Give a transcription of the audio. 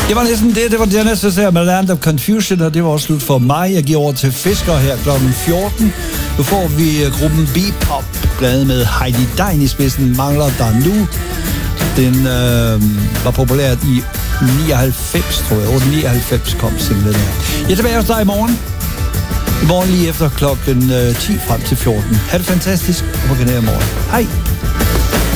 Det var næsten det. Det var Genesis her med Land of Confusion, og det var også slut for mig. Jeg giver over til Fisker her kl. 14. Nu får vi gruppen Bebop, blandet med Heidi Dein i spidsen, Mangler der nu. Den var populært i 99, tror jeg. 99 kom singlen her. Jeg er tilbage hos dig i morgen. I morgen lige efter klokken 10 frem til 14. Ha' det fantastisk, og på kanal i morgen. Hej!